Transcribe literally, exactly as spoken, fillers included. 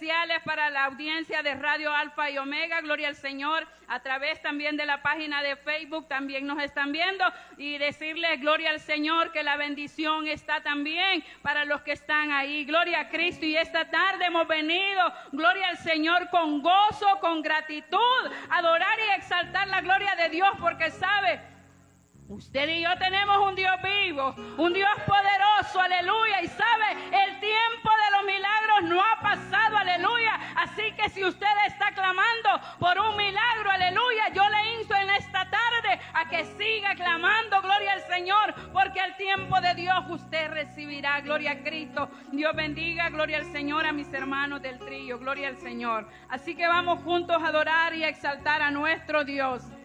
radiales para la audiencia de Radio Alfa y Omega, gloria al Señor, a través también de la página de Facebook también nos están viendo, y decirles gloria al Señor que la bendición está también para los que están ahí, gloria a Cristo. Y esta tarde hemos venido, gloria al Señor, con gozo, con gratitud, adorar y exaltar la gloria de Dios, porque sabe, usted y yo tenemos un Dios vivo, un Dios poderoso, aleluya, y sabe, el tiempo de los milagros no ha pasado, aleluya. Así que si usted está clamando por un milagro, aleluya, yo le insto en esta tarde a que siga clamando, gloria al Señor, porque al tiempo de Dios usted recibirá, gloria a Cristo. Dios bendiga, gloria al Señor, a mis hermanos del trío, gloria al Señor. Así que vamos juntos a adorar y a exaltar a nuestro Dios.